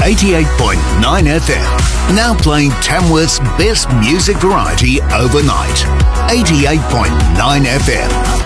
88.9 FM. Now playing Tamworth's best music variety overnight. 88.9 FM.